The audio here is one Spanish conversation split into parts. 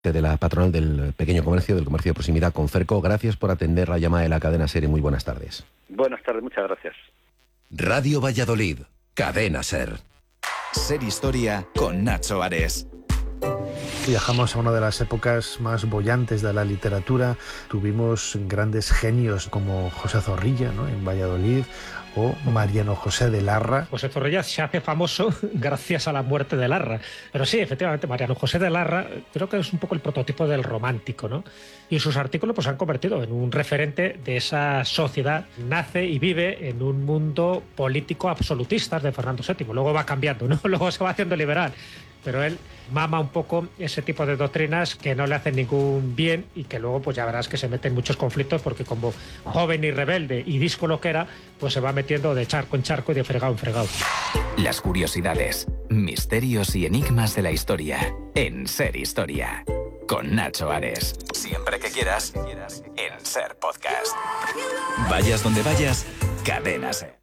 de la patronal del pequeño comercio, del comercio de proximidad Conferco. Gracias por atender la llamada de la cadena SER. Muy buenas tardes. Buenas tardes, muchas gracias. Radio Valladolid, Cadena SER. SER Historia con Nacho Ares. Viajamos a una de las épocas más bollantes de la literatura. Tuvimos grandes genios como José Zorrilla, ¿no?, en Valladolid, o Mariano José de Larra. José Zorrilla se hace famoso gracias a la muerte de Larra. Pero sí, efectivamente, Mariano José de Larra creo que es un poco el prototipo del romántico, ¿no? Y sus artículos pues, se han convertido en un referente de esa sociedad. Nace y vive en un mundo político absolutista de Fernando VII. Luego va cambiando, ¿no? Luego se va haciendo liberal. Pero él mama un poco ese tipo de doctrinas que no le hacen ningún bien y que luego pues ya verás que se mete en muchos conflictos porque como joven y rebelde y disco lo que era, pues se va metiendo de charco en charco y de fregado en fregado. Las curiosidades, misterios y enigmas de la historia en SER Historia. Con Nacho Ares. Siempre que quieras, en SER Podcast. Vayas donde vayas, Cadena SER.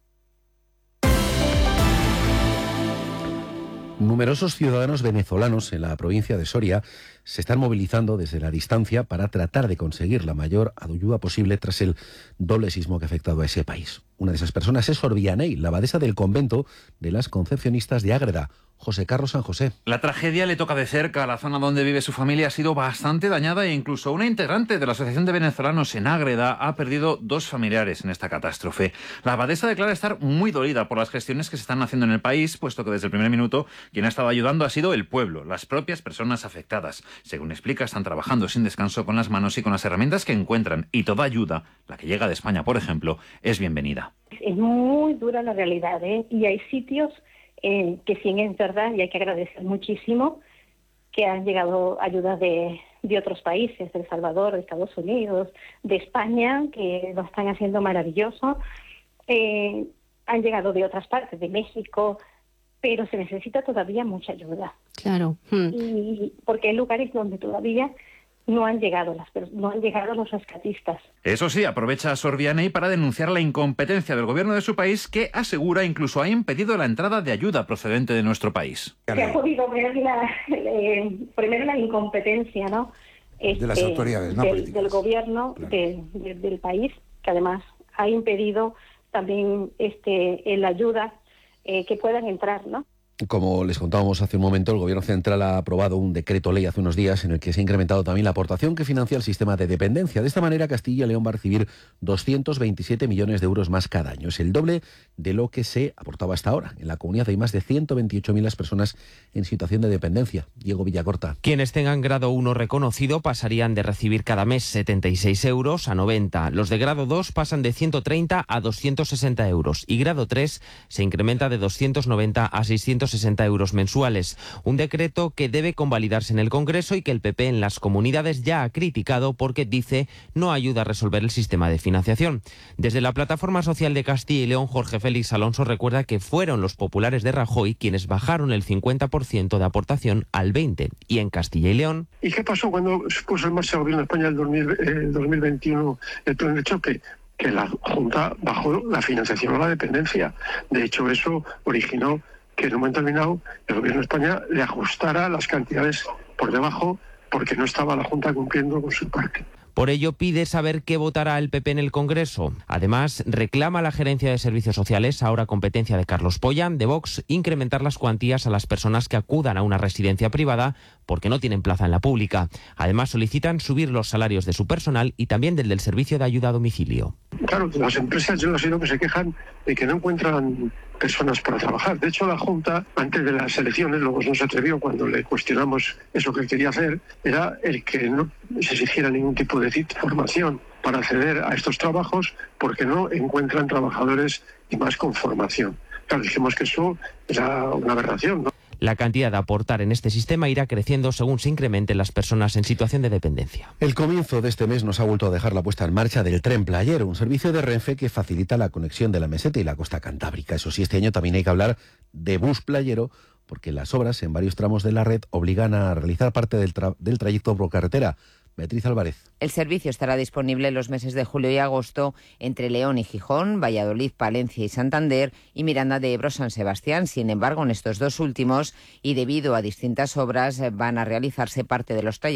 Numerosos ciudadanos venezolanos en la provincia de Soria se están movilizando desde la distancia para tratar de conseguir la mayor ayuda posible tras el doble sismo que ha afectado a ese país. Una de esas personas es Sor Vianey, la abadesa del convento de las Concepcionistas de Ágreda. José Carlos San José. La tragedia le toca de cerca. La zona donde vive su familia ha sido bastante dañada e incluso una integrante de la Asociación de Venezolanos en Ágreda ha perdido 2 familiares en esta catástrofe. La abadesa declara estar muy dolida por las gestiones que se están haciendo en el país, puesto que desde el primer minuto quien ha estado ayudando ha sido el pueblo, las propias personas afectadas. Según explica, están trabajando sin descanso con las manos y con las herramientas que encuentran, y toda ayuda, la que llega de España, por ejemplo, es bienvenida. Es muy dura la realidad, ¿eh? Y hay sitios que sí es verdad, y hay que agradecer muchísimo, que han llegado ayudas de otros países, de El Salvador, de Estados Unidos, de España, que lo están haciendo maravilloso. Han llegado de otras partes, de México, pero se necesita todavía mucha ayuda. Claro. Y porque hay lugares donde todavía no han llegado los rescatistas. Eso sí, aprovecha a Sor Vianey para denunciar la incompetencia del gobierno de su país, que asegura incluso ha impedido la entrada de ayuda procedente de nuestro país. Se ha podido ver primero la incompetencia, ¿no? De las autoridades, ¿no? Del gobierno, claro, del país, que además ha impedido también la ayuda que puedan entrar, ¿no? Como les contábamos hace un momento, el Gobierno Central ha aprobado un decreto ley hace unos días en el que se ha incrementado también la aportación que financia el sistema de dependencia. De esta manera, Castilla y León va a recibir 227 millones de euros más cada año. Es el doble de lo que se aportaba hasta ahora. En la comunidad hay más de 128.000 las personas en situación de dependencia. Diego Villacorta. Quienes tengan grado 1 reconocido pasarían de recibir cada mes 76 euros a 90. Los de grado 2 pasan de 130 a 260 euros. Y grado 3 se incrementa de 290 a 660 euros mensuales. Un decreto que debe convalidarse en el Congreso y que el PP en las comunidades ya ha criticado porque dice no ayuda a resolver el sistema de financiación. Desde la Plataforma Social de Castilla y León, Jorge Félix Alonso recuerda que fueron los populares de Rajoy quienes bajaron el 50% de aportación al 20%. Y en Castilla y León... ¿Y qué pasó cuando se puso en marcha el Gobierno de España el 2021 el plan de choque? Que la Junta bajó la financiación a la dependencia. De hecho, eso originó que en un momento determinado el Gobierno de España le ajustara las cantidades por debajo porque no estaba la Junta cumpliendo con su parte. Por ello pide saber qué votará el PP en el Congreso. Además, reclama a la Gerencia de Servicios Sociales, ahora competencia de Carlos Pollán, de Vox, incrementar las cuantías a las personas que acudan a una residencia privada porque no tienen plaza en la pública. Además, solicitan subir los salarios de su personal y también del servicio de ayuda a domicilio. Claro, las empresas yo he sido que se quejan de que no encuentran personas para trabajar. De hecho, la Junta, antes de las elecciones, luego no se atrevió cuando le cuestionamos eso que quería hacer, era el que no se exigiera ningún tipo de formación para acceder a estos trabajos porque no encuentran trabajadores y más con formación. Claro, dijimos que eso era una aberración, ¿no? La cantidad de aportar en este sistema irá creciendo según se incrementen las personas en situación de dependencia. El comienzo de este mes nos ha vuelto a dejar la puesta en marcha del Tren Playero, un servicio de Renfe que facilita la conexión de la Meseta y la costa cantábrica. Eso sí, este año también hay que hablar de bus playero, porque las obras en varios tramos de la red obligan a realizar parte del trayecto por carretera. Beatriz Álvarez. El servicio estará disponible en los meses de julio y agosto entre León y Gijón, Valladolid, Palencia y Santander y Miranda de Ebro, San Sebastián. Sin embargo, en estos dos últimos, y debido a distintas obras, van a realizarse parte de los trayectos